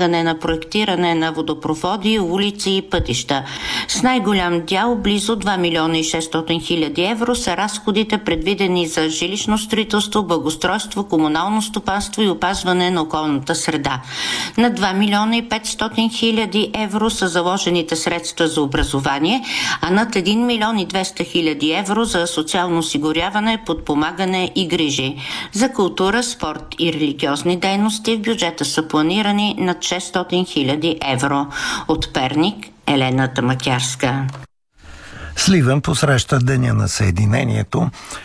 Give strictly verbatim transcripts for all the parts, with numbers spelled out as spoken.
подпомагане на проектиране на водопроводи, улици и пътища. С най-голям дял, близо два милиона и шестстотин хиляди евро, са разходите предвидени за жилищно строителство, благоустройство, комунално стопанство и опазване на околната среда. На два милиона и петстотин хиляди евро са заложените средства за образование, а над един милион и двеста хиляди евро за социално осигуряване, подпомагане и грижи. За култура, спорт и религиозни дейности в бюджета са планирани над шестстотин хиляди евро. От Перник, Елена Тамакярска. Сливен посреща Деня на Съединението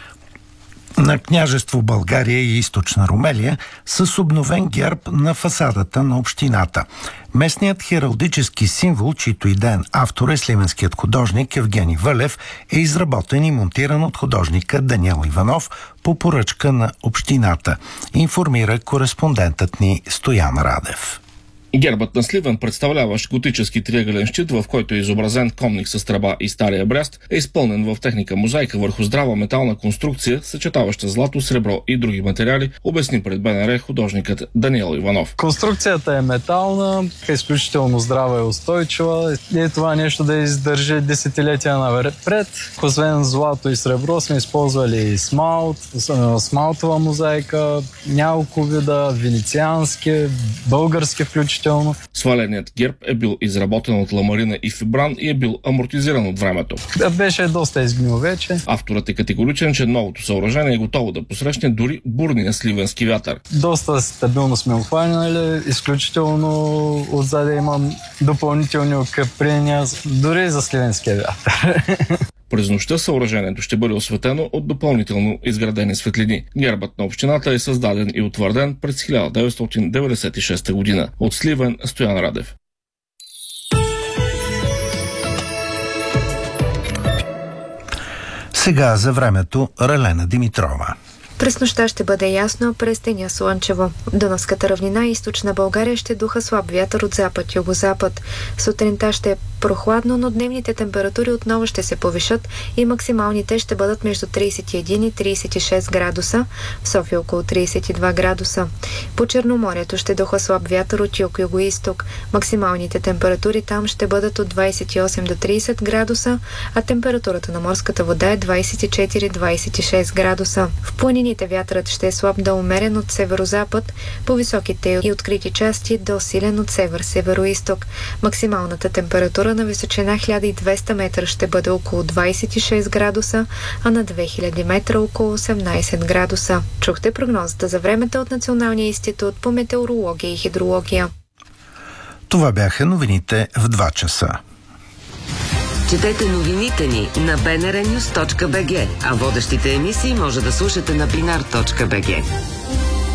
на Княжество България и Източна Румелия с обновен герб на фасадата на общината. Местният хералдически символ, чийто идеен автор е сливенският художник Евгений Вълев, е изработен и монтиран от художника Даниел Иванов по поръчка на общината, информира кореспондентът ни Стоян Радев. Гербът на Сливен, представляващ готически триъгълен щит, в който е изобразен конник с тръба и стария бряст, е изпълнен в техника мозайка върху здрава метална конструкция, съчетаваща злато, сребро и други материали, обясни пред БНР художникът Даниел Иванов. Конструкцията е метална, изключително здрава и устойчива и е това нещо да издържи десетилетия напред. Освен злато и сребро сме използвали и смалт, смалтова мозайка, няколко вида, венециански, български включително. Сваленият герб е бил изработен от ламарина и фибран и е бил амортизиран от времето. Да, беше доста изгнил вече. Авторът е категоричен, че новото съоръжение е готово да посрещне дори бурния сливенски вятър. Доста стабилно сме обхванали, изключително отзаде имам допълнителни укрепления, дори за сливенския вятър. През нощта съоръжението ще бъде осветено от допълнително изградени светлини. Гербът на общината е създаден и утвърден през хиляда деветстотин деветдесет и шеста година. От Сливен, Стоян Радев. Сега за времето Ралена Димитрова. През нощта ще бъде ясно, през деня слънчево. В Дунавската равнина и източна България ще духа слаб вятър от запад, югозапад. Сутринта ще е прохладно, но дневните температури отново ще се повишат и максималните ще бъдат между тридесет и един и тридесет и шест градуса, в София около тридесет и два градуса. По Черноморието ще духа слаб вятър от юг-югоизток. Максималните температури там ще бъдат от двадесет и осем до тридесет градуса, а температурата на морската вода е двадесет и четири до двадесет и шест градуса. В планините вятърът ще е слаб до умерен от северозапад, по високите и открити части до силен от север-североизток. Максималната температура на височина хиляда и двеста метра ще бъде около двадесет и шест градуса, а на две хиляди метра около осемнадесет градуса. Чухте прогнозата за времето от Националния институт по метеорология и хидрология. Това бяха новините в два часа. Четете новините ни на би ен ар нюс точка би джи, а водещите емисии може да слушате на бинар точка би джи.